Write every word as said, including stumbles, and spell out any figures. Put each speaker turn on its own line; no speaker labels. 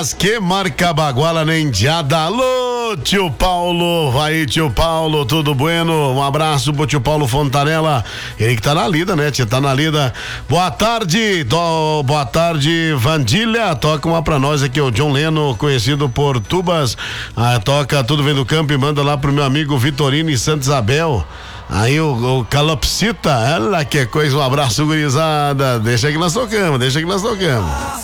Mas que marca baguala na indiada. Alô, tio Paulo. Aí, tio Paulo, tudo bueno? Um abraço pro tio Paulo Fontanella. Ele que tá na lida, né? Tia, tá na lida. Boa tarde, do, boa tarde, Vandilha. Toca uma pra nós aqui, o John Leno, conhecido por Tubas. Ah, toca Tudo Vem do Campo e manda lá pro meu amigo Vitorino e Santa Isabel. Aí o, o Calopsita, ela que coisa, um abraço, gurizada. Deixa que nós tocamos, deixa que nós tocamos.